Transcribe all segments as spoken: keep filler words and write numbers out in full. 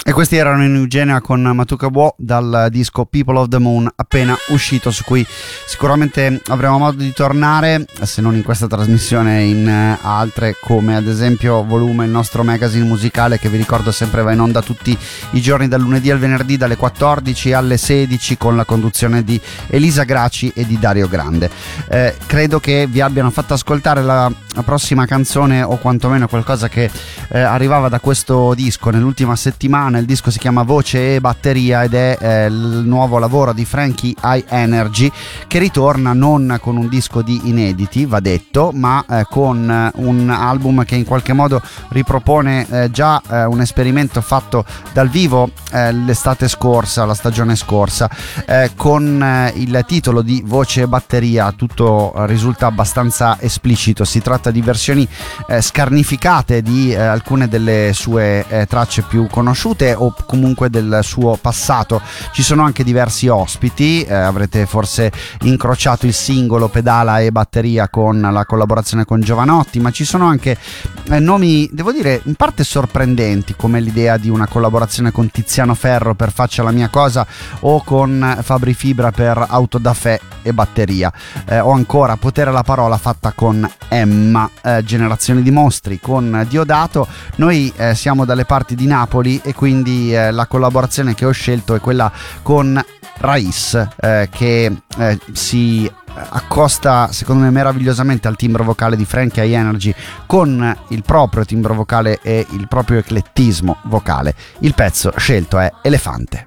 E questi erano in Eugenia con Matuka Buo dal disco People of the Moon appena uscito, su cui sicuramente avremo modo di tornare, se non in questa trasmissione, in altre, come ad esempio Volume, il nostro magazine musicale che vi ricordo sempre va in onda tutti i giorni dal lunedì al venerdì dalle quattordici alle sedici con la conduzione di Elisa Graci e di Dario Grande. Eh, credo che vi abbiano fatto ascoltare la, la prossima canzone, o quantomeno qualcosa che eh, arrivava da questo disco nell'ultima settimana. Il disco si chiama Voce e Batteria ed è eh, il nuovo lavoro di Frankie High Energy, che ritorna non con un disco di inediti, va detto, ma eh, con un album che in qualche modo ripropone eh, già eh, un esperimento fatto dal vivo eh, l'estate scorsa, la stagione scorsa, eh, con eh, il titolo di Voce e Batteria. Tutto eh, risulta abbastanza esplicito, si tratta di versioni eh, scarnificate di eh, alcune delle sue eh, tracce più conosciute o comunque del suo passato. Ci sono anche diversi ospiti, eh, avrete forse incrociato il singolo Pedala e Batteria con la collaborazione con Giovanotti, ma ci sono anche eh, nomi, devo dire, in parte sorprendenti, come l'idea di una collaborazione con Tiziano Ferro per Faccia la mia cosa, o con Fabri Fibra per Auto da Fè e Batteria, eh, o ancora Potere alla parola fatta con Emma, eh, Generazioni di mostri con Diodato. Noi eh, siamo dalle parti di Napoli e quindi Quindi eh, la collaborazione che ho scelto è quella con Raiz, eh, che eh, si accosta secondo me meravigliosamente al timbro vocale di Frankie High Energy, con il proprio timbro vocale e il proprio eclettismo vocale. Il pezzo scelto è Elefante.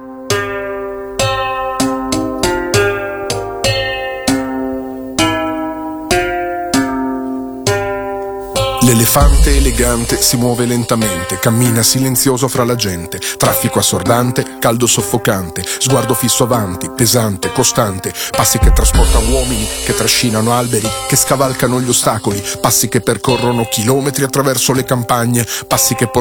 L'elefante elegante si muove lentamente, cammina silenzioso fra la gente, traffico assordante, caldo soffocante, sguardo fisso avanti, pesante, costante, passi che trasportano uomini, che trascinano alberi, che scavalcano gli ostacoli, passi che percorrono chilometri attraverso le campagne, passi che portano